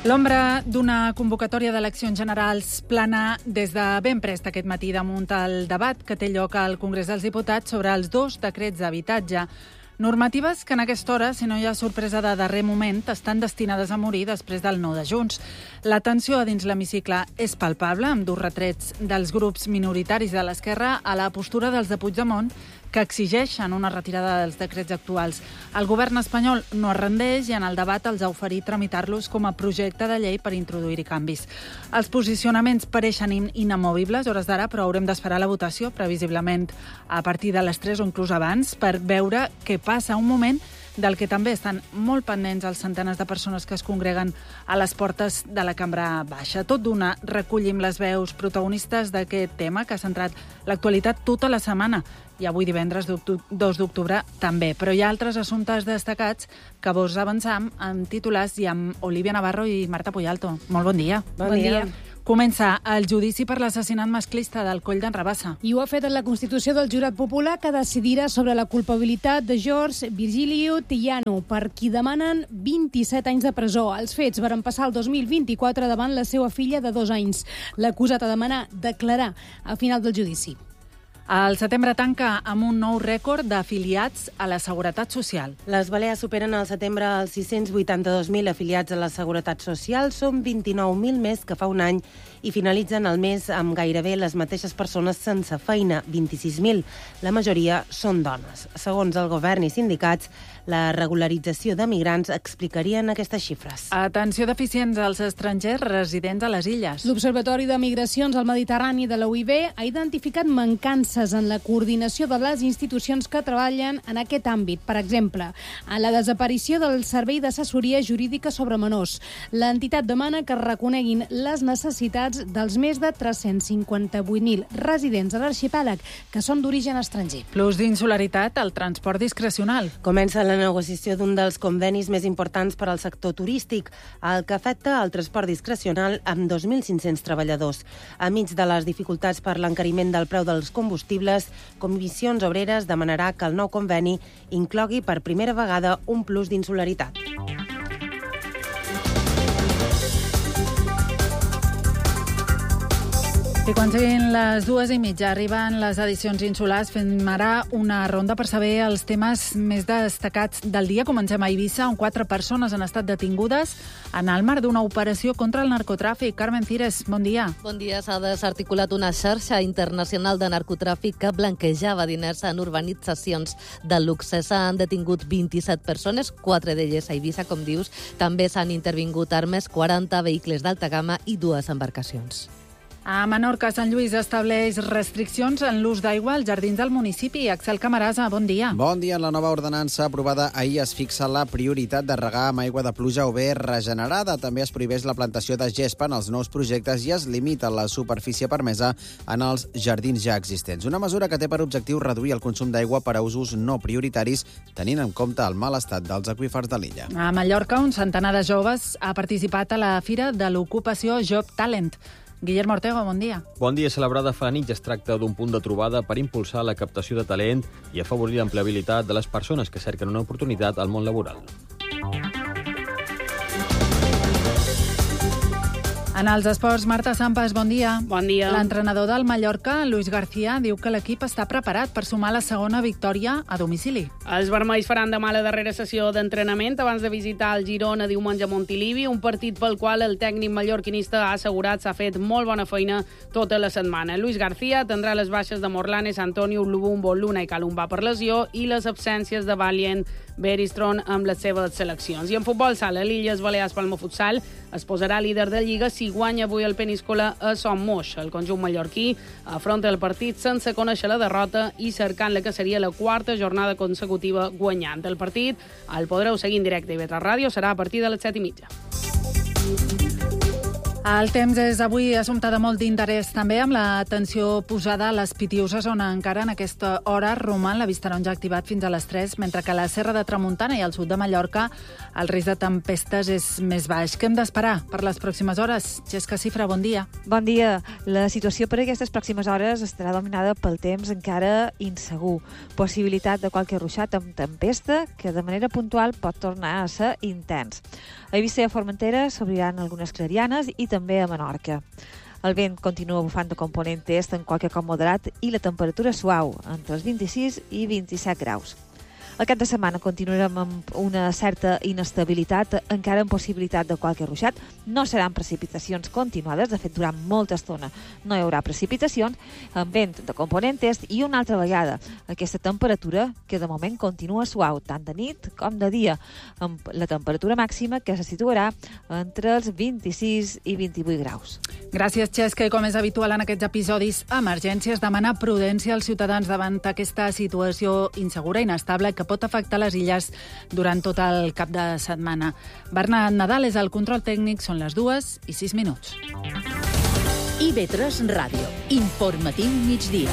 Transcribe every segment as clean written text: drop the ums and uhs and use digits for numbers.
L'ombra d'una convocatòria d'eleccions generals plana des de ben prest aquest matí damunt el debat que té lloc al Congrés dels Diputats sobre els dos decrets d'habitatge. Normatives que en aquesta hora, si no hi ha sorpresa de darrer moment, estan destinades a morir després del 9 de Junts. La tensió a dins l'hemicicle és palpable, amb durs retrets dels grups minoritaris de l'esquerra a la postura dels de Puigdemont, que exigeixen una retirada dels decrets actuals. El govern espanyol no es rendeix i en el debat els ha oferit tramitar-los com a projecte de llei per introduir-hi canvis. Els posicionaments pareixen inamovibles a hores d'ara, però haurem d'esperar la votació, previsiblement a partir de les 3 o inclús abans, per veure què passa. Un moment del que també estan molt pendents els centenars de persones que es congreguen a les portes de la cambra baixa. Tot d'una, recollim les veus protagonistes d'aquest tema que ha centrat l'actualitat tota la setmana i avui divendres 2 d'octubre també. Però hi ha altres assumptes destacats que vos avançam amb titulars i amb Olivia Navarro i Marta Puyalto. Molt bon dia. Bon dia. Comença el judici per l'assassinat masclista del Coll d'en Rabassa. I ho ha fet en la constitució del jurat popular que decidirà sobre la culpabilitat de George Virgilio Tillano, per qui demanen 27 anys de presó. Els fets varen passar el 2024 davant la seva filla de 2 anys. L'acusat ha demanat declarar a final del judici. El setembre tanca amb un nou rècord d'afiliats a la Seguretat Social. Les Balears superen al setembre els 682.000 afiliats a la Seguretat Social. Són 29.000 més que fa un any i finalitzen el mes amb gairebé les mateixes persones sense feina, 26.000. La majoria són dones. Segons el govern i sindicats, la regularització de migrants explicarien aquestes xifres. Atenció deficients als estrangers residents a les illes. L'Observatori de Migracions al Mediterrani de la UIB ha identificat mancances en la coordinació de les institucions que treballen en aquest àmbit. Per exemple, en la desaparició del Servei d'Assessoria Jurídica sobre Menors. L'entitat demana que es reconeguin les necessitats dels més de 358.000 residents de l'arxipèlag que són d'origen estranger. Plus d'insolaritat al transport discrecional. Comença la negociació d'un dels convenis més importants per al sector turístic, el que afecta el transport discrecional amb 2.500 treballadors. Enmig de les dificultats per l'encariment del preu dels combustibles, Comissions Obreres demanarà que el nou conveni inclogui per primera vegada un plus d'insolaritat. I quan siguin les 2:30 arriben les edicions insulars, fem ara una ronda per saber els temes més destacats del dia. Comencem a Eivissa, on 4 persones han estat detingudes en el marc d'una operació contra el narcotràfic. Carmen Cires, bon dia. Bon dia. S'ha desarticulat una xarxa internacional de narcotràfic que blanquejava diners en urbanitzacions de luxe. S'han detingut 27 persones, 4 d'elles a Eivissa, com dius. També s'han intervingut armes, 40 vehicles d'alta gamma i 2 embarcacions. A Menorca, Sant Lluís estableix restriccions en l'ús d'aigua als jardins del municipi. Axel Camarasa, bon dia. Bon dia. En la nova ordenança aprovada ahir es fixa la prioritat de regar amb aigua de pluja o bé regenerada. També es prohibeix la plantació de gespa en els nous projectes i es limita la superfície permesa en els jardins ja existents. Una mesura que té per objectiu reduir el consum d'aigua per a usos no prioritaris, tenint en compte el mal estat dels aqüífers de l'illa. A Mallorca, un centenar de joves ha participat a la Fira de l'Ocupació Job Talent. Guillermo Ortega, bon dia. Bon dia. Celebrada fa nit, es tracta d'un punt de trobada per impulsar la captació de talent i afavorir l'empleabilitat de les persones que cerquen una oportunitat al món laboral. En els esports, Marta Sampas, bon dia. Bon dia. L'entrenador del Mallorca, Luis García, diu que l'equip està preparat per sumar la segona victòria a domicili. Els vermells faran demà la darrera sessió d'entrenament abans de visitar el Girona diumenge a Montilivi, un partit pel qual el tècnic mallorquinista ha assegurat s'ha fet molt bona feina tota la setmana. Luis García tindrà les baixes de Morlanes, Antonio, Lubumbo, Luna i Calumba per lesió i les absències de Valient, Beristron amb les seves seleccions. I en futbol sala, l'Illes Balears Palma Futsal es posarà líder de Lliga si guanya avui el Peníscola a Son Moix. El conjunt mallorquí afronta el partit sense conèixer la derrota i cercant la que seria la 4ª jornada consecutiva guanyant. El partit el podreu seguir en directe a IB3 Ràdio, serà a partir de les 7:30. El temps és avui assumpte de molt d'interès també, amb l'atenció posada a les Pitiuses, on encara en aquesta hora roman la vista taronja activat fins a les 3, mentre que a la Serra de Tramuntana i al sud de Mallorca el risc de tempestes és més baix. Què hem d'esperar per les pròximes hores? Xesca Cifra, bon dia. Bon dia. La situació per aquestes pròximes hores estarà dominada pel temps encara insegur. Possibilitat de qualque ruixat amb tempesta que de manera puntual pot tornar a ser intens. A Eivissa i a Formentera s'obriran algunes clarianes i també a Menorca. El vent continua bufant de component est en qualque cop moderat i la temperatura suau, entre els 26 i 27 graus. El cap de setmana continuarem amb una certa inestabilitat, encara amb possibilitat de qualque ruixat. No seran precipitacions continuades, de fet, durant molta estona no hi haurà precipitacions, amb vent de component est i una altra vegada aquesta temperatura que de moment continua suau, tant de nit com de dia, amb la temperatura màxima que se situarà entre els 26 i 28 graus. Gràcies, Xesca. I com és habitual en aquests episodis, emergències, demana prudència als ciutadans davant aquesta situació insegura i inestable que pot afectar les illes durant tot el cap de setmana. Bernat Nadal és el control tècnic, són les 2:06. IB3 Ràdio. Informatiu migdia.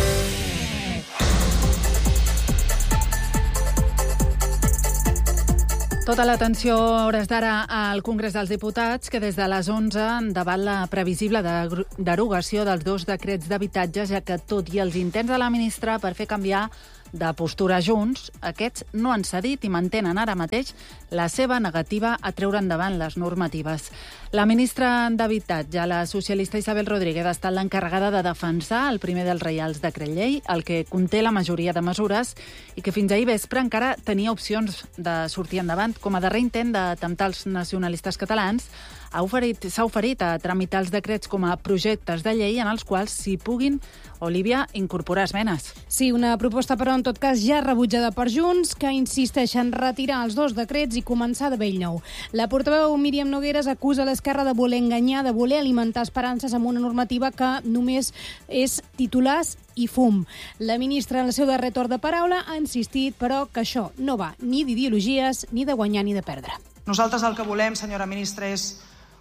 Tota l'atenció a hores d'ara al Congrés dels Diputats, que des de les 11 debat la previsible derogació dels 2 decrets d'habitatge, ja que tot i els intents de la ministra per fer canviar de postura Junts, aquests no han cedit i mantenen ara mateix la seva negativa a treure endavant les normatives. La ministra d'Habitatge, la socialista Isabel Rodríguez, ha estat l'encarregada de defensar el primer dels reials decret llei, el que conté la majoria de mesures i que fins ahir vespre encara tenia opcions de sortir endavant. Com a darrer intent de temptar els nacionalistes catalans, s'ha oferit a tramitar els decrets com a projectes de llei en els quals s'hi puguin, Olivia, incorporar esmenes. Sí, una proposta, però, en tot cas, ja rebutjada per Junts, que insisteix en retirar els 2 decrets i començar de bell nou. La portaveu Míriam Nogueras acusa l'Esquerra de voler enganyar, de voler alimentar esperances amb una normativa que només és titulars i fum. La ministra, en el seu darrer torn de paraula, ha insistit, però, que això no va ni d'ideologies, ni de guanyar ni de perdre. Nosaltres el que volem, senyora ministra, és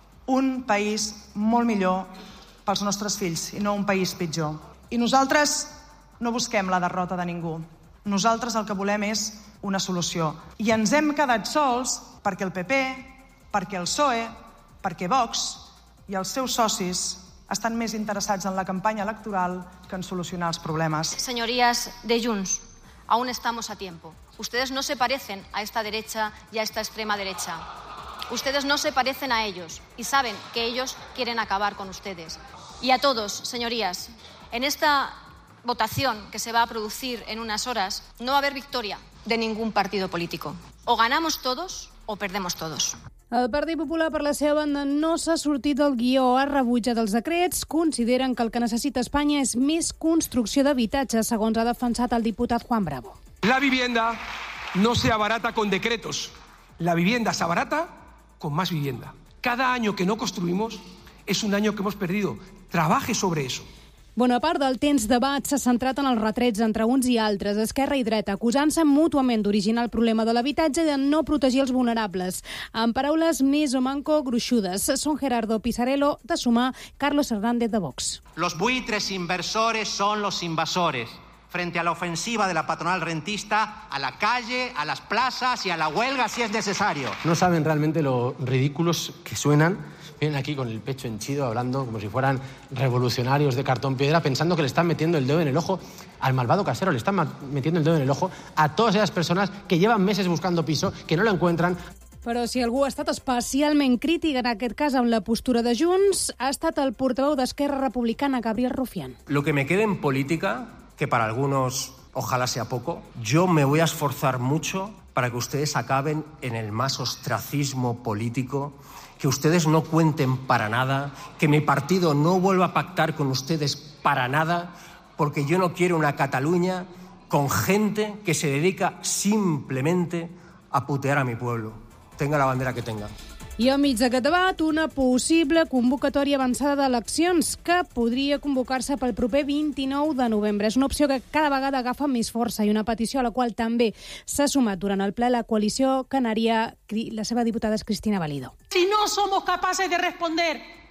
un país molt millor pels nostres fills i no un país pitjor. I nosaltres no busquem la derrota de ningú. Nosaltres el que volem és una solució. I ens hem quedat sols perquè el PP, perquè el PSOE, perquè Vox i els seus socis estan més interessats en la campanya electoral que en solucionar els problemes. Señorías de Junts, aún estamos a tiempo. Ustedes no se parecen a esta derecha y a esta extrema derecha. Ustedes no se parecen a ellos y saben que ellos quieren acabar con ustedes. Y a todos, señorías, en esta votación que se va a producir en unas horas, no va a haber victoria de ningún partido político. O ganamos todos o perdemos todos. El Partit Popular, per la seva banda, no s'ha sortit del guió, ha rebutjat els decrets, consideren que el que necessita Espanya és més construcció d'habitatge, segons ha defensat el diputat Juan Bravo. La vivienda no se abarata con decretos. La vivienda se abarata con más vivienda. Cada año que no construimos es un año que hemos perdido. Trabaje sobre eso. Bona part del temps debat s'ha centrat en els retrets entre uns i altres, esquerra i dreta, acusant-se mútuament d'originar el problema de l'habitatge i de no protegir els vulnerables. En paraules més o manco gruixudes, són Gerardo Pisarello de Sumar, Carlos Hernández de Vox. Los buitres inversores son los invasores. Frente a la ofensiva de la patronal rentista, a la calle, a las plazas y a la huelga si es necesario. No saben realmente lo ridículos que suenan. Vienen aquí con el pecho henchido, hablando como si fueran revolucionarios de cartón piedra, pensando que le están metiendo el dedo en el ojo al malvado casero, le están metiendo el dedo en el ojo a todas esas personas que llevan meses buscando piso, que no lo encuentran. Però si algú ha estat especialment crític, en aquest cas amb la postura de Junts, ha estat el portaveu d'Esquerra Republicana, Gabriel Rufián. Lo que me quede en política, que para algunos ojalá sea poco, yo me voy a esforzar mucho para que ustedes acaben en el más ostracismo político, que ustedes no cuenten para nada, que mi partido no vuelva a pactar con ustedes para nada, porque yo no quiero una Cataluña con gente que se dedica simplemente a putear a mi pueblo, tenga la bandera que tenga. I enmig d'aquest debat, una possible convocatòria avançada d'eleccions que podria convocar-se pel proper 29 de novembre. És una opció que cada vegada agafa més força i una petició a la qual també s'ha sumat durant el ple la coalició canària, la seva diputada és Cristina Valido. Si no somos capaces de responder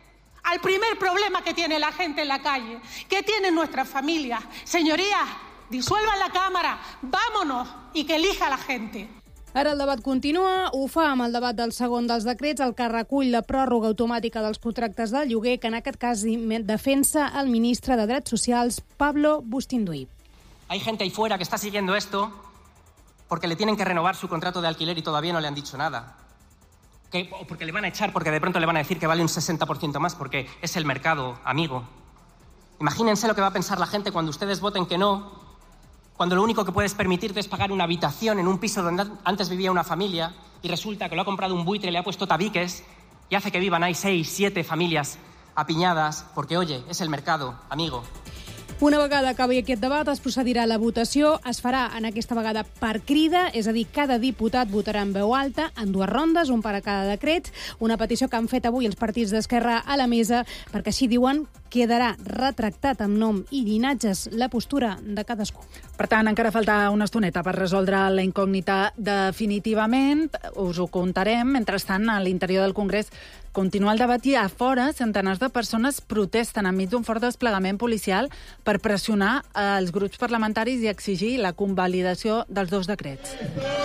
al primer problema que tiene la gente en la calle, que tienen nuestras familias. Señorías, disuelvan la Cámara, vámonos i que elija la gente. Ara el debat continua, ho fa amb el debat del segon dels decrets, el que recull la pròrroga automàtica dels contractes del lloguer, que en aquest cas defensa el ministre de Drets Socials, Pablo Bustinduy. Hay gente ahí fuera que está siguiendo esto porque le tienen que renovar su contrato de alquiler y todavía no le han dicho nada. O porque le van a echar, porque de pronto le van a decir que vale un 60% más porque es el mercado, amigo. Imagínense lo que va a pensar la gente cuando ustedes voten que no, cuando lo único que puedes permitirte es pagar una habitación en un piso donde antes vivía una familia y resulta que lo ha comprado un buitre, le ha puesto tabiques y hace que vivan ahí 6, 7 familias apiñadas porque, oye, es el mercado, amigo. Una vegada acabi aquest debat, es procedirà a la votació. Es farà en aquesta vegada per crida, és a dir, cada diputat votarà en veu alta, en 2 rondes, un per a cada decret. Una petició que han fet avui els partits d'Esquerra a la mesa, perquè així diuen quedarà retractat amb nom i llinatges la postura de cadascú. Per tant, encara falta una estoneta per resoldre la incògnita definitivament. Us ho contarem. Mentrestant, a l'interior del Congrés continua el debat i a fora centenars de persones protesten enmig d'un fort desplegament policial per pressionar els grups parlamentaris i exigir la convalidació dels 2 decrets.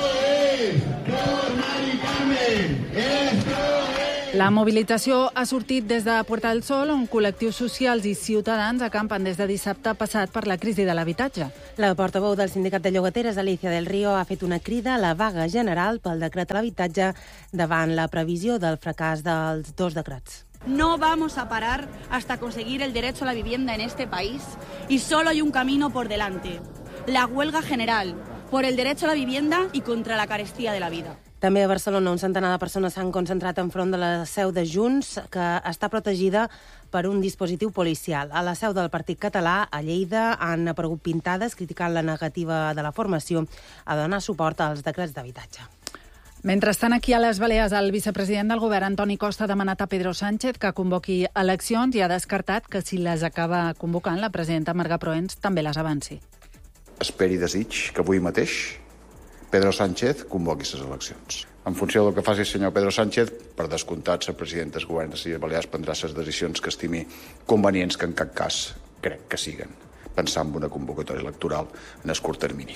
La mobilització ha sortit des de Puerta del Sol, on col·lectius socials i ciutadans acampen des de dissabte passat per la crisi de l'habitatge. La portaveu del Sindicat de Llogateres, Alicia del Río, ha fet una crida a la vaga general pel decret de l'habitatge davant la previsió del fracàs dels 2 decrets. No vamos a parar hasta conseguir el derecho a la vivienda en este país y solo hay un camino por delante, la huelga general por el derecho a la vivienda y contra la carestía de la vida. També a Barcelona un centenar de persones s'han concentrat enfront de la seu de Junts, que està protegida per un dispositiu policial. A la seu del Partit Català, a Lleida, han aparegut pintades criticant la negativa de la formació a donar suport als decrets d'habitatge. Mentrestant, aquí a les Balears, el vicepresident del govern, Antoni Costa, ha demanat a Pedro Sánchez que convoqui eleccions i ha descartat que si les acaba convocant, la presidenta Marga Proens també les avanci. Esperi i desig que avui mateix Pedro Sánchez convoqui les eleccions. En funció del que faci el senyor Pedro Sánchez, per descomptat, la presidenta del govern de les Illes Balears prendrà les decisions que estimi convenients, que en cap cas crec que siguen, pensar en una convocatòria electoral en el curt termini.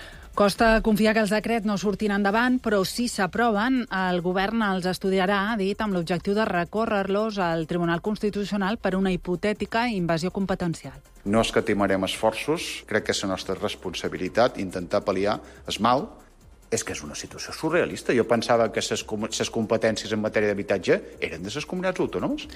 Costa confia que els decrets no surtin endavant, però si s'aproven, el govern els estudiarà, ha dit, amb l'objectiu de recórrer-los al Tribunal Constitucional per una hipotètica invasió competencial. No escatimarem esforços, crec que és la nostra responsabilitat intentar pal·liar el mal. És que és una situació surrealista. Jo pensava que les competències en matèria d'habitatge eren de les comunitats autònomes.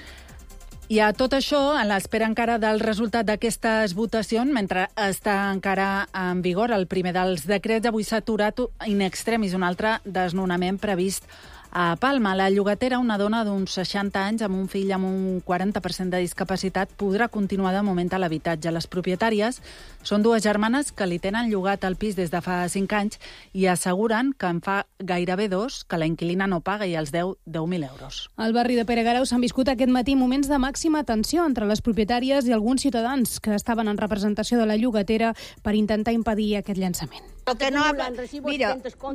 I a tot això, a l'espera encara del resultat d'aquestes votacions, mentre està encara en vigor el primer dels decrets, avui s'ha aturat in extremis un altre desnonament previst a Palma. La llogatera, una dona d'uns 60 anys amb un fill amb un 40% de discapacitat, podrà continuar de moment a l'habitatge. Les propietàries són 2 germanes que li tenen llogat el pis des de fa 5 anys i asseguren que en fa gairebé 2 que la inquilina no paga i els deu 10.000 euros. Al barri de Pereguerau s'han viscut aquest matí moments de màxima tensió entre les propietàries i alguns ciutadans que estaven en representació de la llogatera per intentar impedir aquest llançament. Que no hablan, mira,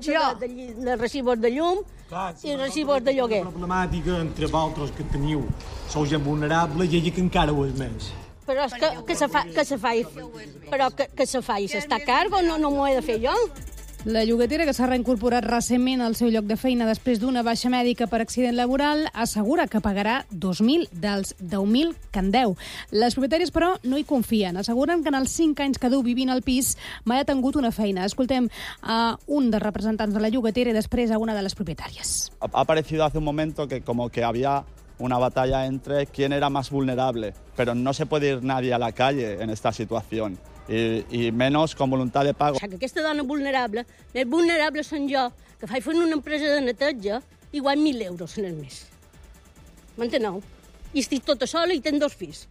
de recibos de llum i recibos de lloguer. La problemàtica, entre vosaltres, que teniu, sou gent vulnerable i ella que encara ho és més. Però és que se faci, però que se faci, s'està a cargo, no m'ho he de fer jo. La llogatera, que s'ha reincorporat recentment al seu lloc de feina després d'una baixa mèdica per accident laboral, assegura que pagarà 2.000 dels 10.000 que en deu. Les propietàries, però, no hi confien. Asseguren que en els 5 anys que deu vivint al pis mai ha tingut una feina. Escoltem a un dels representants de la llogatera i després a una de les propietàries. Ha parecido hace un momento que como que había una batalla entre quién era más vulnerable, pero no se puede ir nadie a la calle en esta situación. I menos con voluntat de pago. Que aquesta dona vulnerable, més vulnerable són jo, que faig fent una empresa de neteja i guany 1.000 euros en el mes. M'enteneu? I estic tota sola i tenc 2 fills.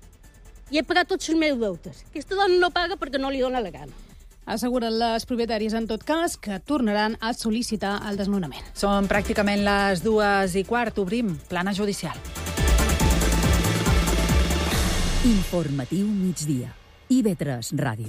I he pagat tots els meus deutes. Aquesta dona no paga perquè no li dona la gana. Asseguren les propietàries, en tot cas, que tornaran a sol·licitar el desnonament. Són pràcticament les 2:15. Obrim plana judicial. Informatiu migdia. IB3 Ràdio.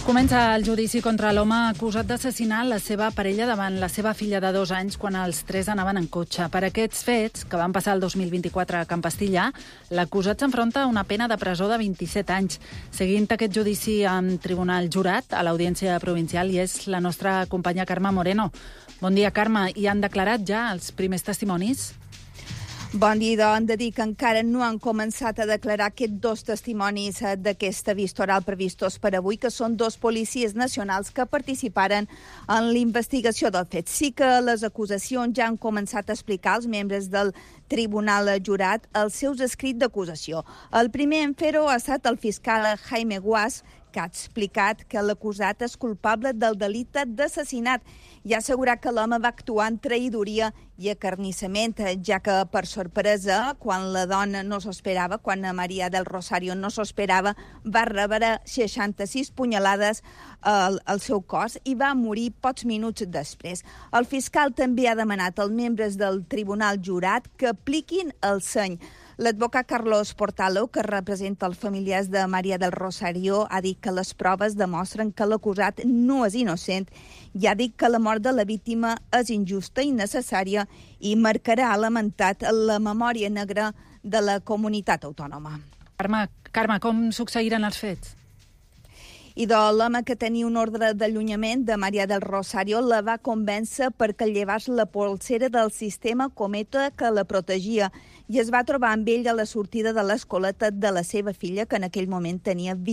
Comença el judici contra l'home acusat d'assassinar la seva parella davant la seva filla de 2 anys quan els 3 anaven en cotxe. Per aquests fets, que van passar el 2024 a Can Pastilla, l'acusat s'enfronta a una pena de presó de 27 anys. Seguint aquest judici en tribunal jurat, a l'Audiència Provincial, i és la nostra companya Carme Moreno. Bon dia, Carme. I han declarat ja els primers testimonis? Bon dia, hem de dir que encara no han començat a declarar aquests 2 testimonis d'aquesta vista oral previstos per avui, que són 2 policies nacionals que participaren en l'investigació del fet. Sí que les acusacions ja han començat a explicar als membres del tribunal jurat els seus escrits d'acusació. El primer en fer-ho ha estat el fiscal Jaime Guas, que ha explicat que l'acusat és culpable del delicte d'assassinat i ha assegurat que l'home va actuar en traïdoria i acarnissament, ja que, per sorpresa, quan la dona no s'ho esperava, quan María del Rosario no s'ho esperava, va rebre 66 punyalades al seu cos i va morir pocs minuts després. El fiscal també ha demanat als membres del tribunal jurat que apliquin el seny. L'advocat Carlos Portalo, que representa els familiars de María del Rosario, ha dit que les proves demostren que l'acusat no és innocent i ha dit que la mort de la víctima és injusta i necessària i marcarà, ha lamentat, la memòria negra de la comunitat autònoma. Carme, com succeiran els fets? I l'home que tenia un ordre d'allunyament de María del Rosario la va convèncer perquè llevés la polsera del sistema Cometa que la protegia i es va trobar amb ell a la sortida de l'escoleta de la seva filla, que en aquell moment tenia